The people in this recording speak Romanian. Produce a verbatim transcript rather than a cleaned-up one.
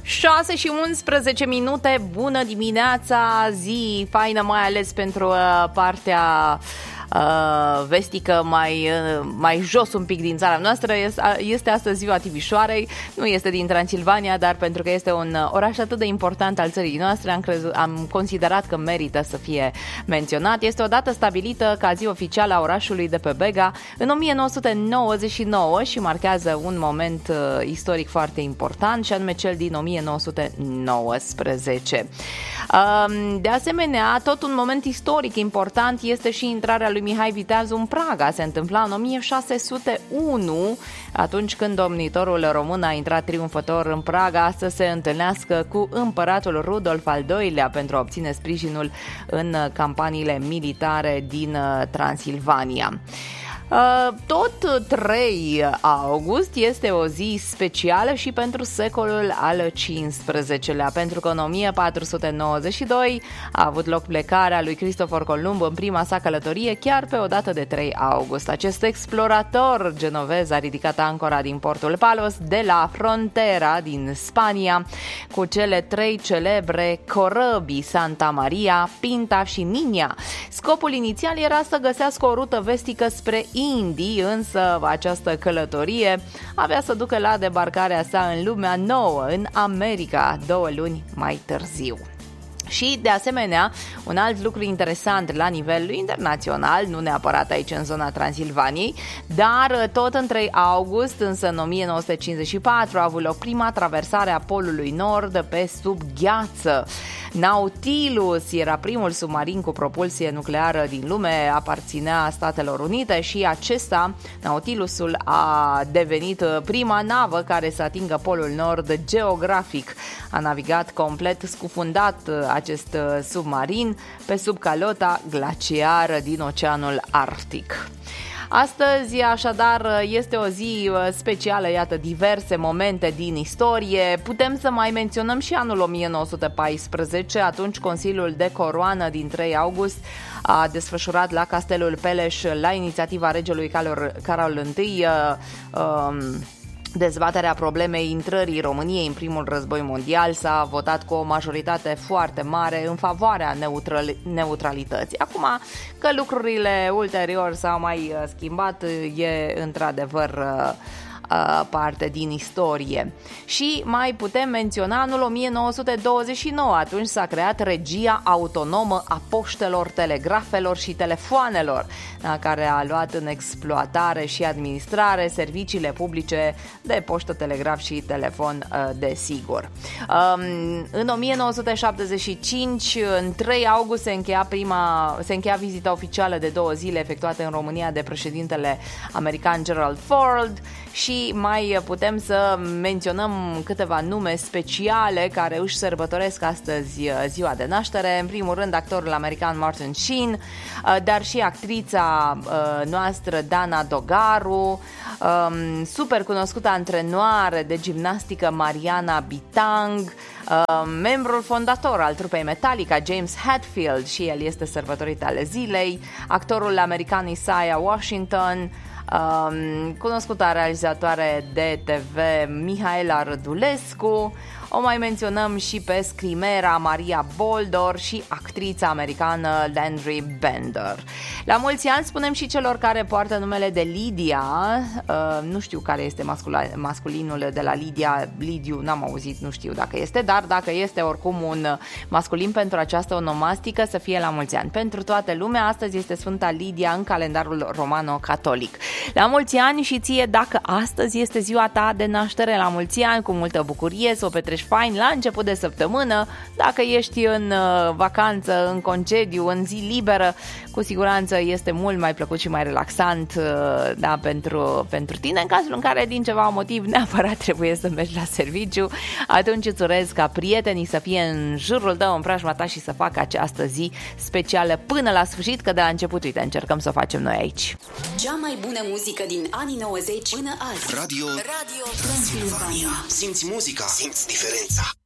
șase și unsprezece minute, bună dimineața, zi faină, mai ales pentru uh, partea uh, vestică mai, uh, mai jos un pic din țara noastră. Este astăzi ziua Timișoarei, nu este din Transilvania, dar pentru că este un oraș atât de important al țării noastre, am, crezut, am considerat că merită să fie menționat. Este o dată stabilită ca zi oficială a orașului de pe Bega în o mie nouă sute nouăzeci și nouă și marchează un moment uh, istoric foarte important, și anume cel din o mie nouă sute nouăsprezece. Uh, de asemenea, tot un moment istoric important este și intrarea lui Mihai Viteazu în Praga. Se întâmpla în o mie șase sute unu, atunci când domnitorul român a intrat triumfător în Praga să se întâlnească cu împăratul Rudolf al doilea pentru a obține sprijinul în campaniile militare din Transilvania. Tot trei august este o zi specială și pentru secolul al cincisprezecelea, pentru că în o mie patru sute nouăzeci și doi a avut loc plecarea lui Cristofor Columb în prima sa călătorie chiar pe o dată de trei august. Acest explorator genovez a ridicat ancora din portul Palos de la Frontera din Spania cu cele trei celebre corăbii Santa Maria, Pinta și Niña. Scopul inițial era să găsească o rută vestică spre Indii, însă această călătorie avea să ducă la debarcarea sa în lumea nouă, în America, două luni mai târziu. Și, de asemenea, un alt lucru interesant la nivel internațional, nu neapărat aici în zona Transilvaniei, dar tot în trei august, însă în o mie nouă sute cincizeci și patru, a avut loc prima traversare a Polului Nord pe sub gheață. Nautilus era primul submarin cu propulsie nucleară din lume, aparținea Statelor Unite și acesta, Nautilusul, a devenit prima navă care să atingă Polul Nord geografic. A navigat complet scufundat acest submarin pe sub calota glaciară din Oceanul Arctic. Astăzi, așadar, este o zi specială, iată, diverse momente din istorie. Putem să mai menționăm și anul o mie nouă sute paisprezece, atunci Consiliul de Coroană din trei august a desfășurat la Castelul Peleș, la inițiativa regelui Carol I, um, dezbaterea problemei intrării României în primul război mondial. S-a votat cu o majoritate foarte mare în favoarea neutral- neutralității. Acum că lucrurile ulterior s-au mai schimbat, e într-adevăr parte din istorie. Și mai putem menționa anul o mie nouă sute douăzeci și nouă, atunci s-a creat Regia Autonomă a Poștelor, Telegrafelor și Telefoanelor, care a luat în exploatare și administrare serviciile publice de poștă, telegraf și telefon, desigur. În o mie nouă sute șaptezeci și cinci, în trei august, se încheia prima, se încheia vizita oficială de două zile efectuată în România de președintele american Gerald Ford. Și mai putem să menționăm câteva nume speciale care își sărbătoresc astăzi ziua de naștere. În primul rând, actorul american Martin Sheen, dar și actrița noastră Dana Dogaru, super cunoscută antrenoare de gimnastică Mariana Bitang, membrul fondator al trupei Metallica James Hetfield, și el este sărbătorit ale zilei, actorul american Isaiah Washington, Um, cunoscuta realizatoare de T V Mihaela Rădulescu. O mai menționăm și pe scrimera Maria Boldor și actrița americană Landry Bender. La mulți ani spunem și celor care poartă numele de Lidia. uh, Nu știu care este mascula- masculinul de la Lidia. Lidiu, n-am auzit, nu știu dacă este, dar dacă este oricum un masculin pentru această onomastică, să fie la mulți ani. Pentru toată lumea, astăzi este Sfânta Lidia în calendarul romano-catolic. La mulți ani și ție, dacă astăzi este ziua ta de naștere, la mulți ani, cu multă bucurie, să o petreci fain la început de săptămână. Dacă ești în uh, vacanță, în concediu, în zi liberă, cu siguranță este mult mai plăcut și mai relaxant, uh, da, pentru, pentru tine. În cazul în care din ceva motiv neapărat trebuie să mergi la serviciu, atunci îți urez ca prietenii să fie în jurul tău, în preajma ta, și să facă această zi specială până la sfârșit, că de la început, uite, încercăm să o facem noi aici. Cea mai bună muzică din anii nouăzeci până azi. Radio, Radio Transilvania. Simți muzica, simți diferența.